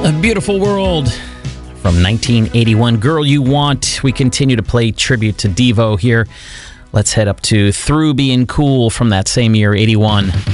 A Beautiful World from 1981. Girl You Want. We continue to play tribute to Devo here. Let's head up to Through Being Cool from that same year, 81.